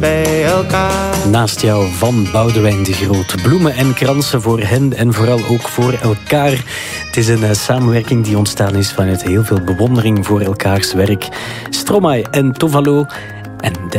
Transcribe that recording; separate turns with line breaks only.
bij elkaar.
Naast jou van Boudewijn de Groot. Bloemen en kransen voor hen en vooral ook voor elkaar. Het is een samenwerking die ontstaan is vanuit heel veel bewondering voor elkaars werk. Stromae en Tovalo. En